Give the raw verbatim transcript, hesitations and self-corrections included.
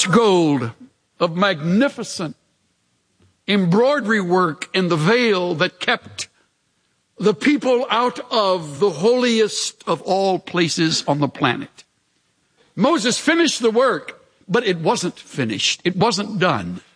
much gold, of magnificent embroidery work in the veil that kept the people out of the holiest of all places on the planet. Moses finished the work, but it wasn't finished. It wasn't done.